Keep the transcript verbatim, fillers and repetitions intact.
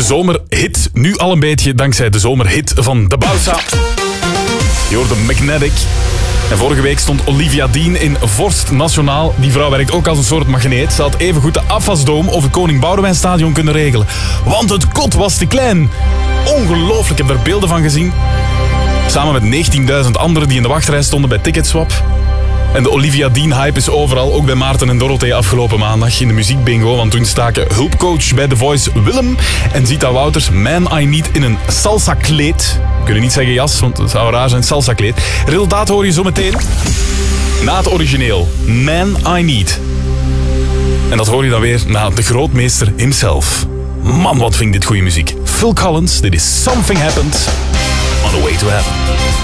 zomerhit. Nu al een beetje dankzij de zomerhit van De Bausa. Je hoorde Magnetic. En vorige week stond Olivia Dean in Vorst Nationaal. Die vrouw werkt ook als een soort magneet. Ze had evengoed de afwasdoom of het Koning Boudewijnstadion kunnen regelen. Want het kot was te klein. Ongelooflijk, ik heb er beelden van gezien. Samen met negentienduizend anderen die in de wachtrij stonden bij Ticketswap. En de Olivia Dean-hype is overal, ook bij Maarten en Dorothee afgelopen maandag in de muziekbingo. Want toen staken hulpcoach bij The Voice Willem en Zita Wouters Man I Need in een salsa-kleed. We kunnen niet zeggen jas, want het zou raar zijn, salsa-kleed. Resultaat hoor je zo meteen. Na het origineel, Man I Need. En dat hoor je dan weer na de grootmeester himself. Man, wat vind ik dit goede muziek. Phil Collins, dit is Something Happened on the Way to Heaven.